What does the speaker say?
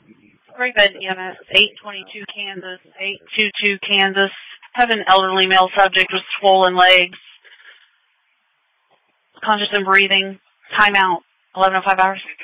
Grapevine EMS, 822 Kansas, 822 Kansas. Have an elderly male subject with swollen legs, conscious and breathing. Timeout, 11:05 hours.